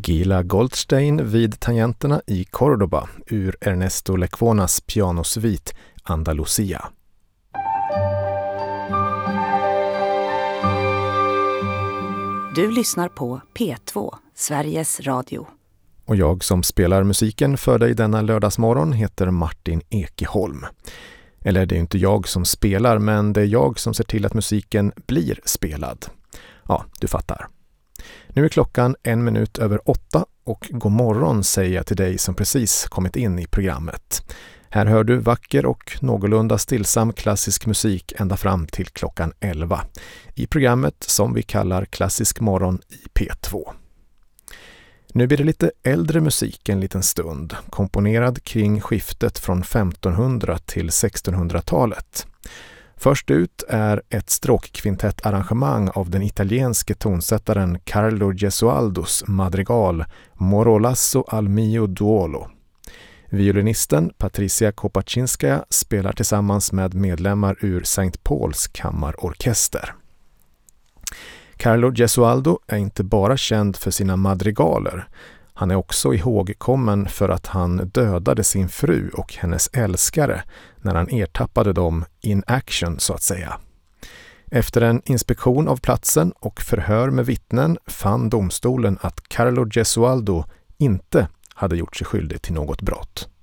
Gila Goldstein vid tangenterna i Córdoba ur Ernesto Lecuonas pianosvit Andalusia. Du lyssnar på P2, Sveriges Radio. Och jag som spelar musiken för dig denna lördagsmorgon heter Martin Ekeholm. Eller det är inte jag som spelar, men det är jag som ser till att musiken blir spelad. Ja, du fattar. Nu är klockan 8:01 och god morgon säger jag till dig som precis kommit in i programmet. Här hör du vacker och någorlunda stillsam klassisk musik ända fram till klockan 11 i programmet som vi kallar Klassisk morgon i P2. Nu blir det lite äldre musik en liten stund, komponerad kring skiftet från 1500 till 1600-talet. Först ut är ett stråkkvintettarrangemang av den italienske tonsättaren Carlo Gesualdos madrigal Moro lasso al mio duolo. Violinisten Patricia Kopaczynskaja spelar tillsammans med medlemmar ur St. Pauls kammarorkester. Carlo Gesualdo är inte bara känd för sina madrigaler. Han är också ihågkommen för att han dödade sin fru och hennes älskare när han ertappade dem in action så att säga. Efter en inspektion av platsen och förhör med vittnen fann domstolen att Carlo Gesualdo inte hade gjort sig skyldig till något brott.